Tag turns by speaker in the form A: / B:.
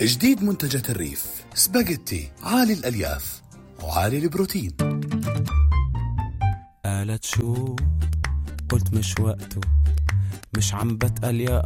A: جديد منتجات الريف، سباجيتي عالي الألياف وعالي البروتين.
B: قالت شو؟ قلت مش وقته، مش عم بتقل يا